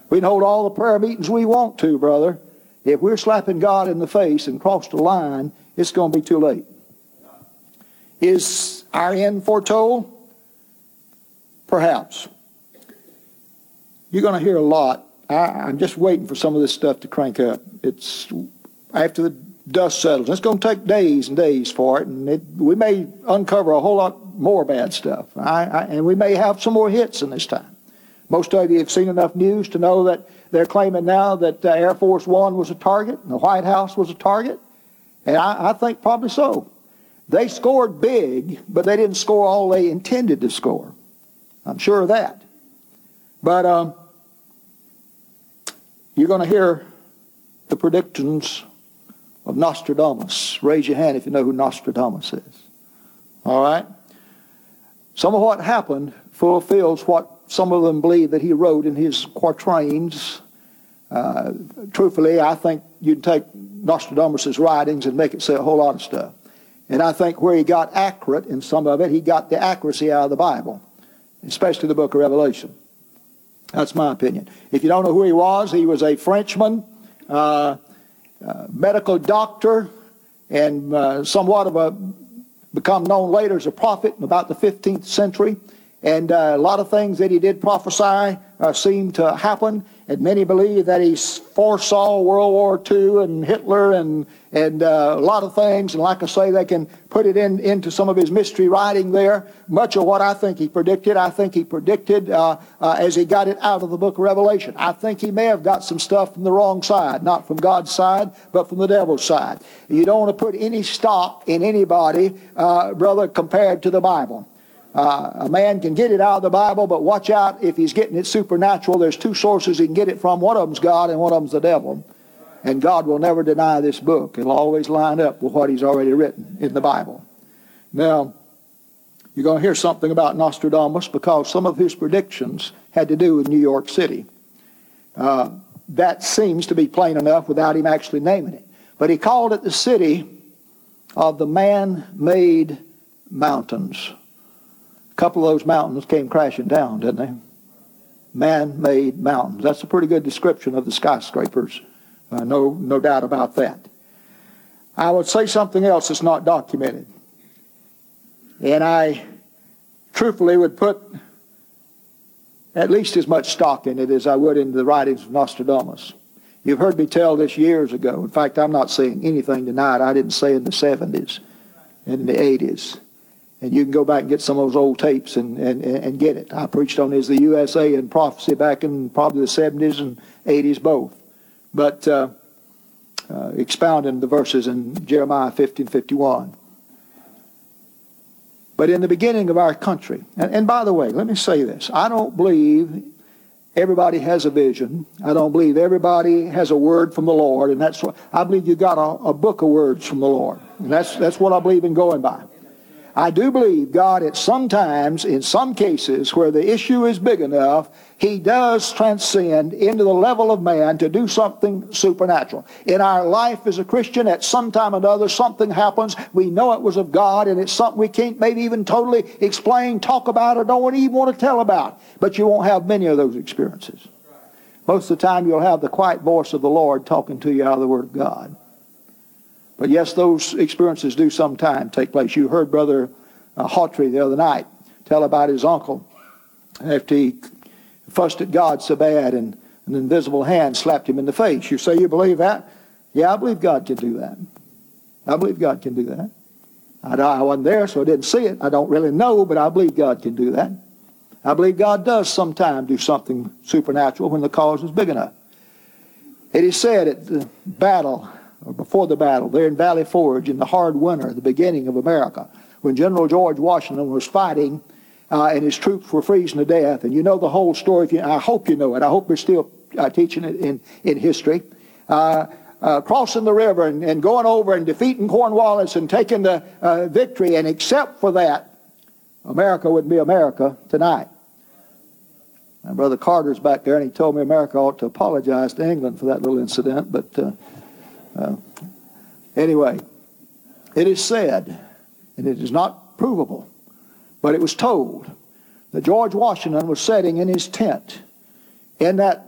We can hold all the prayer meetings we want to, brother. If we're slapping God in the face and cross the line, it's going to be too late. Is our end foretold? Perhaps. You're going to hear a lot. I'm just waiting for some of this stuff to crank up. It's after the dust settles. It's going to take days and days for it, and we may uncover a whole lot more bad stuff. And we may have some more hits in this time. Most of you have seen enough news to know that they're claiming now that Air Force One was a target, and the White House was a target. And I think probably so. They scored big, but they didn't score all they intended to score. I'm sure of that. But you're going to hear the predictions of Nostradamus. Raise your hand if you know who Nostradamus is. All right? Some of what happened fulfills what some of them believe that he wrote in his quatrains. Truthfully, I think you'd take Nostradamus' writings and make it say a whole lot of stuff. And I think where he got accurate in some of it, he got the accuracy out of the Bible, especially the book of Revelation. That's my opinion. If you don't know who he was a Frenchman, medical doctor, and somewhat of a become known later as a prophet in about the 15th century. And a lot of things that he did prophesy seemed to happen. And many believe that he foresaw World War II and Hitler and a lot of things. And like I say, they can put it into some of his mystery writing there. Much of what I think he predicted as he got it out of the book of Revelation. I think he may have got some stuff from the wrong side, not from God's side, but from the devil's side. You don't want to put any stock in anybody, brother, compared to the Bible. A man can get it out of the Bible, but watch out if he's getting it supernatural. There's two sources he can get it from. One of them's God and one of them's the devil. And God will never deny this book. It'll always line up with what he's already written in the Bible. Now, you're going to hear something about Nostradamus because some of his predictions had to do with New York City. That seems to be plain enough without him actually naming it. But he called it the city of the man-made mountains. A couple of those mountains came crashing down, didn't they? Man-made mountains. That's a pretty good description of the skyscrapers. No doubt about that. I would say something else that's not documented. And I truthfully would put at least as much stock in it as I would in the writings of Nostradamus. You've heard me tell this years ago. In fact, I'm not saying anything tonight I didn't say in the 70s and in the 80s. And you can go back and get some of those old tapes and get it. I preached on his The USA and Prophecy back in probably the 70s and 80s both. But expounding the verses in Jeremiah 15:51. But in the beginning of our country, and by the way, let me say this. I don't believe everybody has a vision. I don't believe everybody has a word from the Lord. And that's what I believe you got a book of words from the Lord. And that's what I believe in going by. I do believe God at sometimes, in some cases, where the issue is big enough, he does transcend into the level of man to do something supernatural. In our life as a Christian, at some time or another, something happens. We know it was of God, and it's something we can't maybe even totally explain, talk about, or don't even want to tell about. But you won't have many of those experiences. Most of the time, you'll have the quiet voice of the Lord talking to you out of the Word of God. But yes, those experiences do sometime take place. You heard Brother Hawtrey the other night tell about his uncle after he fussed at God so bad and an invisible hand slapped him in the face. You say you believe that? Yeah, I believe God can do that. I believe God can do that. I wasn't there, so I didn't see it. I don't really know, but I believe God can do that. I believe God does sometime do something supernatural when the cause is big enough. It is said at the battle, or before the battle, there in Valley Forge in the hard winter, the beginning of America, when General George Washington was fighting and his troops were freezing to death. And you know the whole story. I hope you know it. I hope we're still teaching it in history. Crossing the river and going over and defeating Cornwallis and taking the victory. And except for that, America wouldn't be America tonight. My Brother Carter's back there, and he told me America ought to apologize to England for that little incident. But anyway, it is said, and it is not provable, but it was told that George Washington was sitting in his tent in that